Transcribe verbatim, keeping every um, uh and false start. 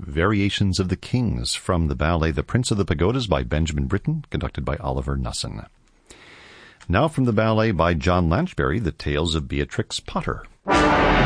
Variations of the Kings from the ballet The Prince of the Pagodas by Benjamin Britten, conducted by Oliver Nussin. Now from the ballet by John Lanchbery, The Tales of Beatrix Potter.